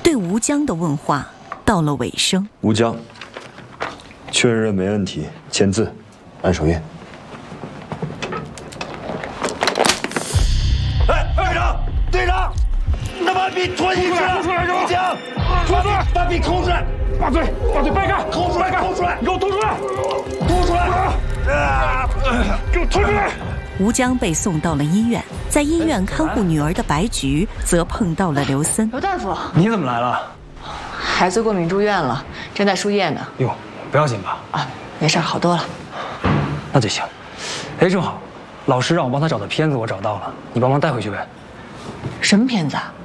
对吴江的问话到了尾声。 吴江，确认没问题，签字，按手印。 哎，队长，队长，那把笔拖进去，吴江，把笔抠出来， 把嘴掰开， 抠出来，抠出来， 你给我吐出来， 吐出来， 给我吐出来。 吴江被送到了医院，在医院看护女儿的白菊则碰到了刘森。 刘大夫， 你怎么来了？ 孩子过敏住院了，正在输液呢。 哟，不要紧吧？ 啊，没事，好多了。 那就行。哎，正好，老师让我帮他找的片子我找到了，你帮忙带回去呗。 什么片子啊？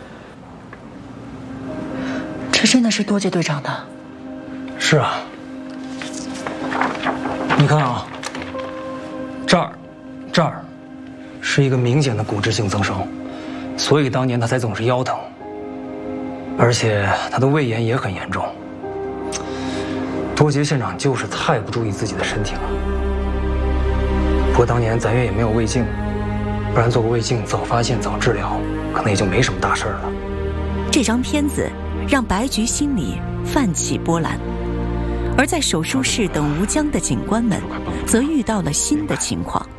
这真的是多谢队长的。 是啊。你看啊，这儿是一个明显的骨质性增生，所以当年他才总是腰疼，而且他的胃炎也很严重。多杰县长就是太不注意自己的身体了。不过当年咱院也没有胃镜，不然做个胃镜早发现早治疗，可能也就没什么大事了。 这张片子让白菊心里泛起波澜，而在手术室等吴江的警官们则遇到了新的情况。